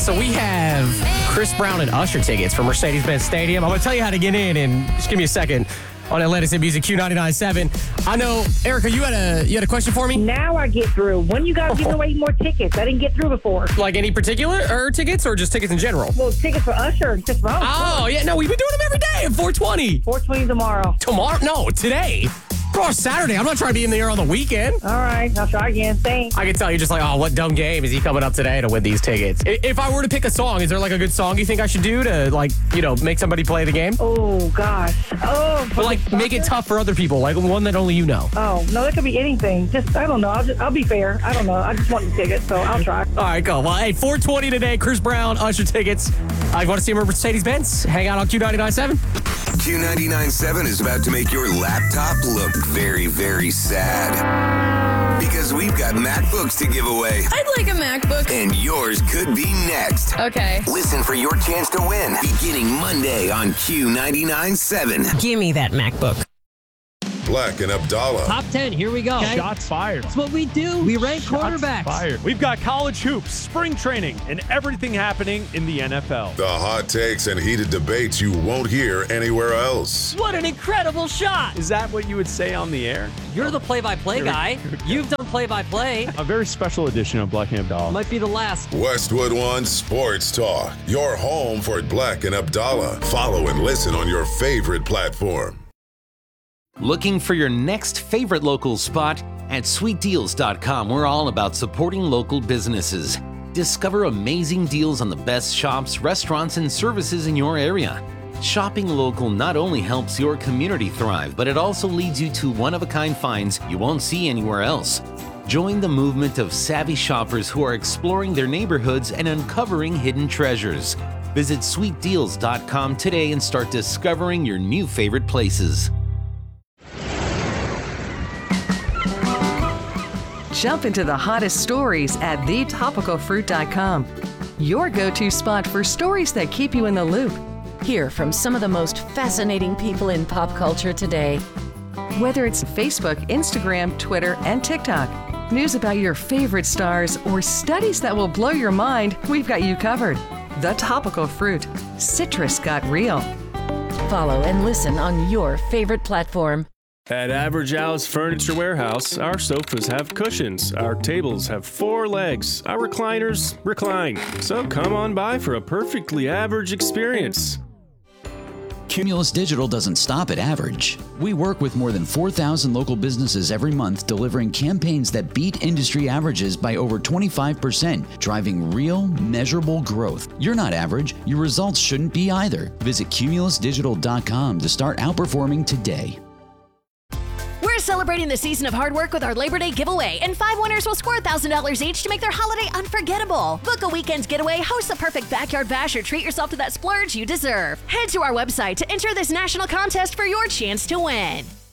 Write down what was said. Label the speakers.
Speaker 1: So we have Chris Brown and Usher tickets for Mercedes-Benz Stadium. I'm going to tell you how to get in, and just give me a second on Atlantis and Music Q99.7. I know, Erica, you had a question for me?
Speaker 2: Now I get through. When you guys giving away more tickets? I didn't get through before.
Speaker 1: Like any particular tickets or just tickets in general?
Speaker 2: Well, tickets for Usher and Chris Brown.
Speaker 1: Oh, yeah. No, we've been doing them every day at 420.
Speaker 2: 420 tomorrow.
Speaker 1: Tomorrow? No, today. Bro, Saturday. I'm not trying to be in the air on the weekend.
Speaker 2: All right. I'll try again. Thanks.
Speaker 1: I can tell you just like, oh, what dumb game is he coming up today to win these tickets? If I were to pick a song, is there like a good song you think I should do to like, make somebody play the game?
Speaker 2: Oh, gosh. Oh.
Speaker 1: But like make it tough for other people, like one that only you know.
Speaker 2: Oh, no, that could be anything. Just, I don't know. I'll be fair. I don't know. I just want the tickets, so I'll try.
Speaker 1: All right, cool. Well, hey, 420 today, Chris Brown, Usher tickets. I want to see him at Mercedes-Benz. Hang out on Q99.7.
Speaker 3: Q99.7 is about to make your laptop look very, very sad. Because we've got MacBooks to give away.
Speaker 4: I'd like a MacBook.
Speaker 3: And yours could be next.
Speaker 4: Okay.
Speaker 3: Listen for your chance to win beginning Monday on Q99.7.
Speaker 5: Give me that MacBook.
Speaker 6: Black and Abdallah.
Speaker 5: Top 10, here we go.
Speaker 7: Okay. Shots fired.
Speaker 5: That's what we do. We rank quarterbacks.
Speaker 7: Fired. We've got college hoops, spring training, and everything happening in the NFL.
Speaker 6: The hot takes and heated debates you won't hear anywhere else.
Speaker 5: What an incredible shot.
Speaker 7: Is that what you would say on the air?
Speaker 5: You're the play-by-play guy. You've done play-by-play.
Speaker 7: A very special edition of Black and Abdallah.
Speaker 5: Might be the last.
Speaker 6: Westwood One Sports Talk. Your home for Black and Abdallah. Follow and listen on your favorite platform.
Speaker 8: Looking for your next favorite local spot? At sweetdeals.com, we're all about supporting local businesses. Discover amazing deals on the best shops, restaurants, and services in your area. Shopping local not only helps your community thrive, but it also leads you to one-of-a-kind finds you won't see anywhere else. Join the movement of savvy shoppers who are exploring their neighborhoods and uncovering hidden treasures. Visit sweetdeals.com today and start discovering your new favorite places.
Speaker 9: Jump into the hottest stories at thetopicalfruit.com. Your go-to spot for stories that keep you in the loop.
Speaker 10: Hear from some of the most fascinating people in pop culture today.
Speaker 9: Whether it's Facebook, Instagram, Twitter, and TikTok, news about your favorite stars, or studies that will blow your mind, we've got you covered. The Topical Fruit. Citrus got real.
Speaker 10: Follow and listen on your favorite platform.
Speaker 11: At Average Alice Furniture Warehouse, our sofas have cushions, our tables have 4 legs, our recliners recline. So come on by for a perfectly average experience.
Speaker 12: Cumulus Digital doesn't stop at average. We work with more than 4,000 local businesses every month, delivering campaigns that beat industry averages by over 25%, driving real, measurable growth. You're not average. Your results shouldn't be either. Visit cumulusdigital.com to start outperforming today.
Speaker 13: We're celebrating the season of hard work with our Labor Day giveaway, and 5 winners will score $1,000 each to make their holiday unforgettable. Book a weekend's getaway, host the perfect backyard bash, or treat yourself to that splurge you deserve. Head to our website to enter this national contest for your chance to win.